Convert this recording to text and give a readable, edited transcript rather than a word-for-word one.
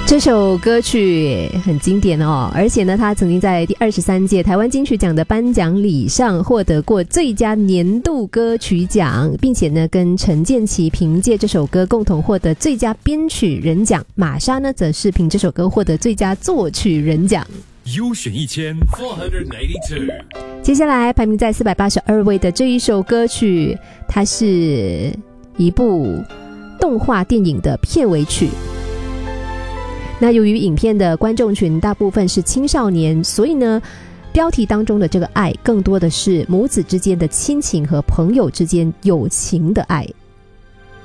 这首歌曲很经典哦，而且呢，他曾经在第23届台湾金曲奖的颁奖礼上获得过最佳年度歌曲奖，并且呢，跟陈建骐凭借这首歌共同获得最佳编曲人奖。玛莎呢，则是凭这首歌获得最佳作曲人奖。 优选1482。 接下来排名在482位的这一首歌曲，它是一部动画电影的片尾曲。那由于影片的观众群大部分是青少年，所以呢，标题当中的这个爱更多的是母子之间的亲情和朋友之间友情的爱。